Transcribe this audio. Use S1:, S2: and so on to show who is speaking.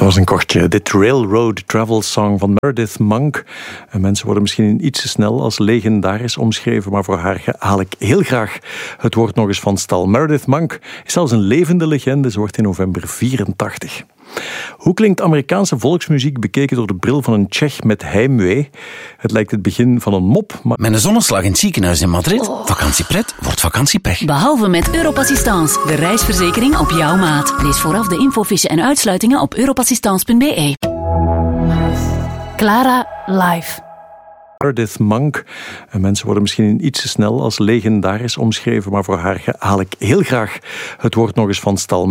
S1: was een kortje. Dit Railroad Travel Song van Meredith Monk. En mensen worden misschien iets te snel als legendarisch omschreven, maar voor haar haal ik heel graag het woord nog eens van stal. Meredith Monk is zelfs een levende legende. Ze wordt in november 84. Hoe klinkt Amerikaanse volksmuziek bekeken door de bril van een Tsjech met heimwee? Het lijkt het begin van een mop, maar...
S2: Met een zonneslag in het ziekenhuis in Madrid. Vakantiepret wordt vakantiepech.
S3: Behalve met Europassistance, de reisverzekering op jouw maat. Lees vooraf de infofiche en uitsluitingen op europassistance.be. Clara live.
S1: Meredith Monk. En mensen worden misschien iets te snel als legendarisch omschreven, maar voor haar haal ik heel graag het woord nog eens van stal.